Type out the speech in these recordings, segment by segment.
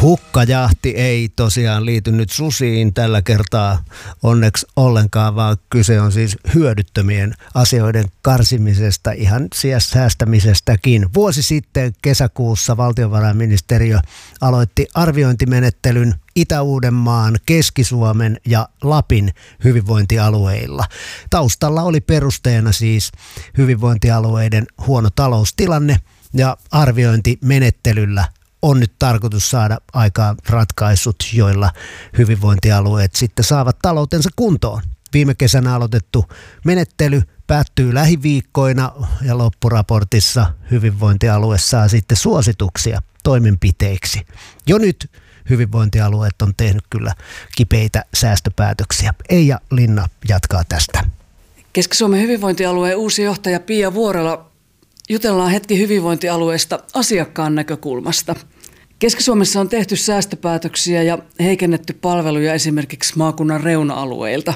Hukkajahti ei tosiaan liity nyt susiin tällä kertaa onneksi ollenkaan, vaan kyse on siis hyödyttömien asioiden karsimisesta, ihan säästämisestäkin. Vuosi sitten kesäkuussa valtiovarainministeriö aloitti arviointimenettelyn Itä-Uudenmaan, Keski-Suomen ja Lapin hyvinvointialueilla. Taustalla oli perusteena siis hyvinvointialueiden huono taloustilanne ja arviointimenettelyllä on nyt tarkoitus saada aikaan ratkaisut, joilla hyvinvointialueet sitten saavat taloutensa kuntoon. Viime kesänä aloitettu menettely päättyy lähiviikkoina ja loppuraportissa hyvinvointialue saa sitten suosituksia toimenpiteiksi. Jo nyt hyvinvointialueet on tehnyt kyllä kipeitä säästöpäätöksiä. Eija Linna jatkaa tästä. Keski-Suomen hyvinvointialueen uusi johtaja Pia Vuorela. Jutellaan hetki hyvinvointialueesta asiakkaan näkökulmasta. Keski-Suomessa on tehty säästöpäätöksiä ja heikennetty palveluja esimerkiksi maakunnan reuna-alueilta.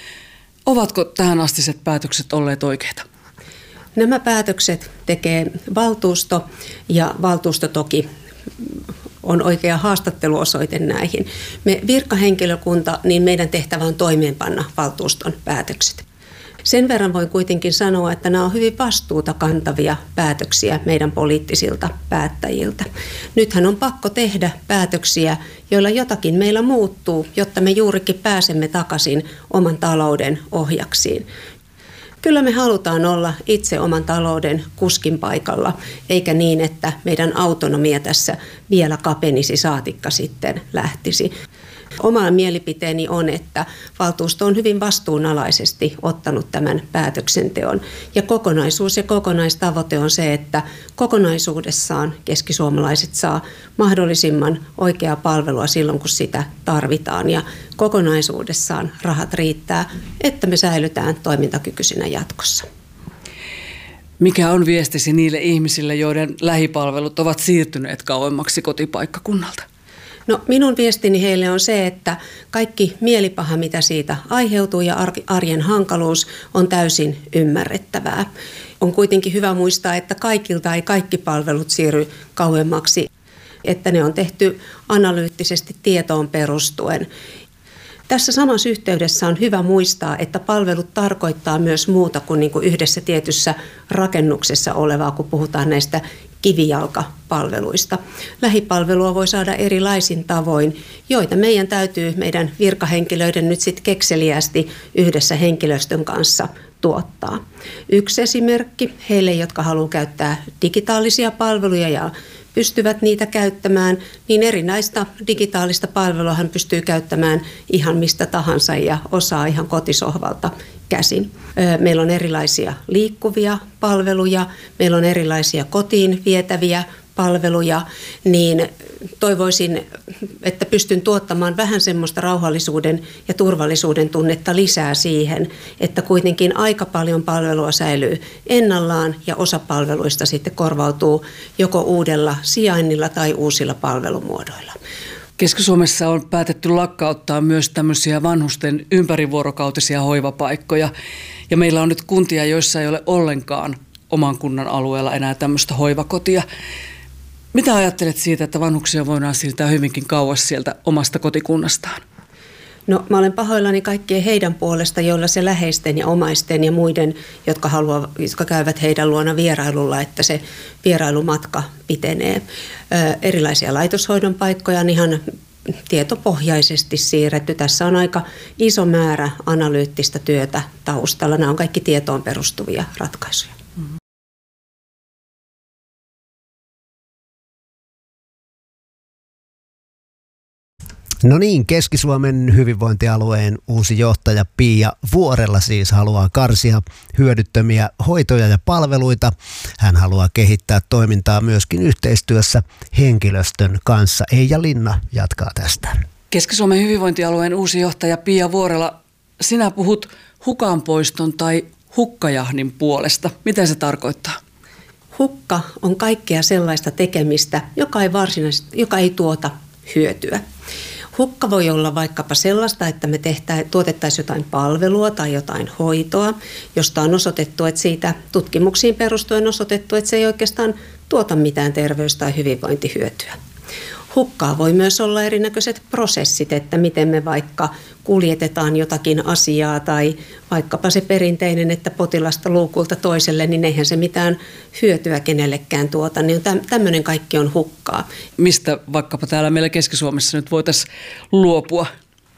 Ovatko tähänastiset päätökset olleet oikeita? Nämä päätökset tekee valtuusto ja valtuusto toki on oikea haastatteluosoite näihin. Me virkahenkilökunta, niin meidän tehtävä on toimeenpanna valtuuston päätökset. Sen verran voin kuitenkin sanoa, että nämä on hyvin vastuuta kantavia päätöksiä meidän poliittisilta päättäjiltä. Nythän on pakko tehdä päätöksiä, joilla jotakin meillä muuttuu, jotta me juurikin pääsemme takaisin oman talouden ohjaksiin. Kyllä me halutaan olla itse oman talouden kuskin paikalla, eikä niin, että meidän autonomia tässä vielä kapenisi saatikka sitten lähtisi. Oma mielipiteeni on, että valtuusto on hyvin vastuunalaisesti ottanut tämän päätöksenteon. Ja kokonaisuus ja kokonaistavoite on se, että kokonaisuudessaan keskisuomalaiset saa mahdollisimman oikeaa palvelua silloin, kun sitä tarvitaan. Ja kokonaisuudessaan rahat riittää, että me säilytään toimintakykyisinä jatkossa. Mikä on viestisi niille ihmisille, joiden lähipalvelut ovat siirtyneet kauemmaksi kotipaikkakunnalta? No, minun viestini heille on se, että kaikki mielipaha, mitä siitä aiheutuu ja arjen hankaluus on täysin ymmärrettävää. On kuitenkin hyvä muistaa, että kaikilta ei kaikki palvelut siirry kauemmaksi, että ne on tehty analyyttisesti tietoon perustuen. Tässä samassa yhteydessä on hyvä muistaa, että palvelut tarkoittaa myös muuta kuin, yhdessä tietyssä rakennuksessa olevaa, kun puhutaan näistä kivijalkapalveluista. Lähipalvelua voi saada erilaisin tavoin, joita meidän virkahenkilöiden nyt sitten kekseliästi yhdessä henkilöstön kanssa tuottaa. Yksi esimerkki heille, jotka haluaa käyttää digitaalisia palveluja ja pystyvät niitä käyttämään, niin erinäistä digitaalista palvelua hän pystyy käyttämään ihan mistä tahansa ja osaa ihan kotisohvalta käsin. Meillä on erilaisia liikkuvia palveluja, meillä on erilaisia kotiin vietäviä palveluja, niin toivoisin, että pystyn tuottamaan vähän semmoista rauhallisuuden ja turvallisuuden tunnetta lisää siihen, että kuitenkin aika paljon palvelua säilyy ennallaan ja osa palveluista sitten korvautuu joko uudella sijainnilla tai uusilla palvelumuodoilla. Keski-Suomessa on päätetty lakkauttaa myös tämmöisiä vanhusten ympärivuorokautisia hoivapaikkoja. Ja meillä on nyt kuntia, joissa ei ole ollenkaan oman kunnan alueella enää tämmöistä hoivakotia. Mitä ajattelet siitä, että vanhuksia voidaan siirtää hyvinkin kauas sieltä omasta kotikunnastaan? No, mä olen pahoillani kaikkien heidän puolesta, joilla se läheisten ja omaisten ja muiden, jotka käyvät heidän luona vierailulla, että se vierailumatka pitenee. Erilaisia laitoshoidon paikkoja on ihan tietopohjaisesti siirretty. Tässä on aika iso määrä analyyttistä työtä taustalla. Nämä on kaikki tietoon perustuvia ratkaisuja. No niin, Keski-Suomen hyvinvointialueen uusi johtaja Pia Vuorela siis haluaa karsia hyödyttömiä hoitoja ja palveluita. Hän haluaa kehittää toimintaa myöskin yhteistyössä henkilöstön kanssa. Eija Linna jatkaa tästä. Keski-Suomen hyvinvointialueen uusi johtaja Pia Vuorela, sinä puhut hukanpoiston tai hukkajahdin puolesta. Mitä se tarkoittaa? Hukka on kaikkea sellaista tekemistä, joka ei tuota hyötyä. Hukka voi olla vaikkapa sellaista, että me tuotettaisiin jotain palvelua tai jotain hoitoa, josta on osoitettu, että siitä tutkimuksiin perustuen osoitettu, että se ei oikeastaan tuota mitään terveys- tai hyvinvointihyötyä. Hukkaa voi myös olla erinäköiset prosessit, että miten me vaikka kuljetetaan jotakin asiaa tai vaikkapa se perinteinen, että potilasta luukulta toiselle, niin eihän se mitään hyötyä kenellekään tuota, niin tämmöinen kaikki on hukkaa. Mistä vaikkapa täällä meillä Keski-Suomessa nyt voitaisiin luopua?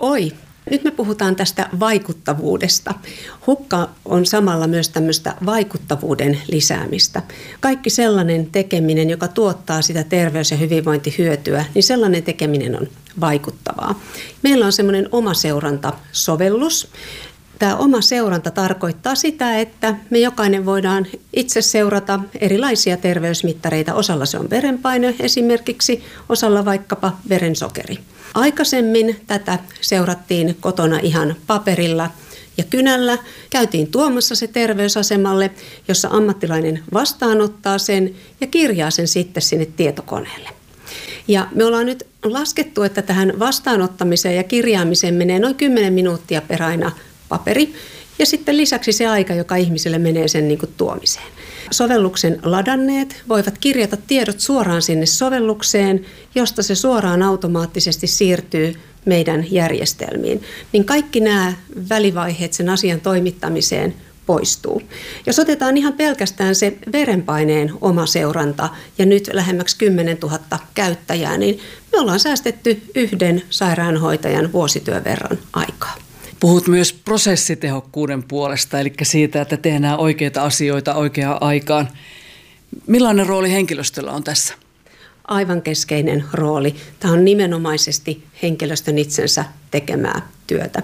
Nyt me puhutaan tästä vaikuttavuudesta. Hukka on samalla myös tämmöistä vaikuttavuuden lisäämistä. Kaikki sellainen tekeminen, joka tuottaa sitä terveys- ja hyvinvointihyötyä, niin sellainen tekeminen on vaikuttavaa. Meillä on semmoinen oma seurantasovellus. Tämä oma seuranta tarkoittaa sitä, että me jokainen voidaan itse seurata erilaisia terveysmittareita. Osalla se on verenpaine esimerkiksi, osalla vaikkapa verensokeri. Aikaisemmin tätä seurattiin kotona ihan paperilla ja kynällä. Käytiin tuomassa se terveysasemalle, jossa ammattilainen vastaanottaa sen ja kirjaa sen sitten sinne tietokoneelle. Ja me ollaan nyt laskettu, että tähän vastaanottamiseen ja kirjaamiseen menee noin 10 minuuttia per aina paperi ja sitten lisäksi se aika, joka ihmiselle menee sen niin kuin tuomiseen. Sovelluksen ladanneet voivat kirjata tiedot suoraan sinne sovellukseen, josta se suoraan automaattisesti siirtyy meidän järjestelmiin. Niin kaikki nämä välivaiheet sen asian toimittamiseen poistuu. Jos otetaan ihan pelkästään se verenpaineen oma seuranta ja nyt lähemmäksi 10 000 käyttäjää, niin me ollaan säästetty 1 sairaanhoitajan vuosityön verran aikaa. Puhut myös prosessitehokkuuden puolesta, eli siitä, että tehdään oikeita asioita oikeaan aikaan. Millainen rooli henkilöstöllä on tässä? Aivan keskeinen rooli. Tämä on nimenomaisesti henkilöstön itsensä tekemää työtä.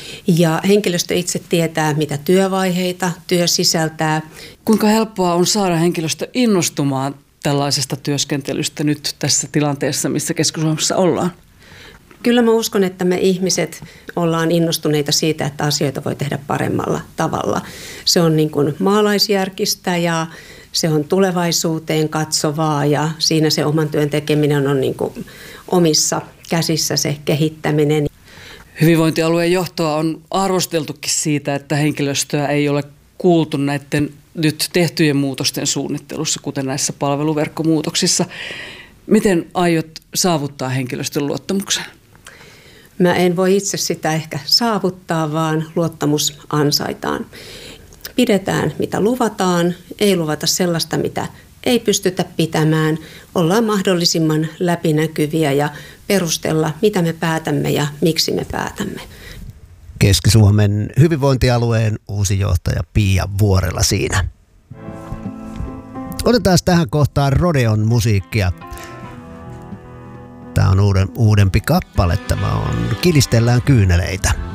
Ja henkilöstö itse tietää, mitä työvaiheita työ sisältää. Kuinka helppoa on saada henkilöstö innostumaan tällaisesta työskentelystä nyt tässä tilanteessa, missä Keski-Suomessa ollaan? Kyllä mä uskon, että me ihmiset ollaan innostuneita siitä, että asioita voi tehdä paremmalla tavalla. Se on niin kuin maalaisjärkistä ja se on tulevaisuuteen katsovaa ja siinä se oman työn tekeminen on niin kuin omissa käsissä se kehittäminen. Hyvinvointialueen johtoa on arvosteltukin siitä, että henkilöstöä ei ole kuultu näiden nyt tehtyjen muutosten suunnittelussa, kuten näissä palveluverkkomuutoksissa. Miten aiot saavuttaa henkilöstön luottamuksen? Mä en voi itse sitä ehkä saavuttaa, vaan luottamus ansaitaan. Pidetään mitä luvataan, ei luvata sellaista, mitä ei pystytä pitämään. Ollaan mahdollisimman läpinäkyviä ja perustella, mitä me päätämme ja miksi me päätämme. Keski-Suomen hyvinvointialueen uusi johtaja Pia Vuorela siinä. Otetaan tähän kohtaan Rodeon musiikkia. Tämä on uudempi kappale. Tämä on Kilistellään kyyneleitä.